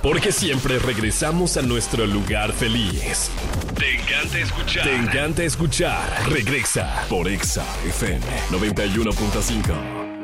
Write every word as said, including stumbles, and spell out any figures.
porque siempre regresamos a nuestro lugar feliz. Te encanta escuchar. Te encanta escuchar. Regresa por Exa F M noventa y uno punto cinco.